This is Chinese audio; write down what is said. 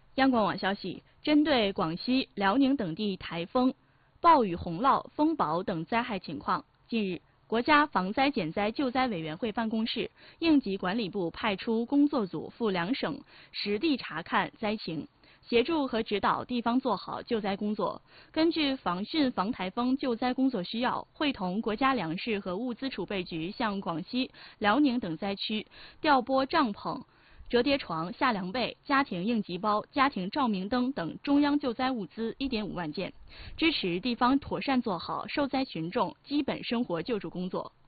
央广网消息，针对广西、辽宁等地台风、暴雨洪涝、风雹等灾害情况，近日，国家防灾减灾救灾委员会办公室、应急管理部派出工作组赴两省实地查看灾情，协助和指导地方做好救灾工作。根据防汛防台风救灾工作需要，会同国家粮食和物资储备局向广西、辽宁等灾区调拨帐篷、折叠床、夏凉被、家庭应急包、家庭照明灯等中央救灾物资1.5万件，支持地方妥善做好受灾群众基本生活救助工作。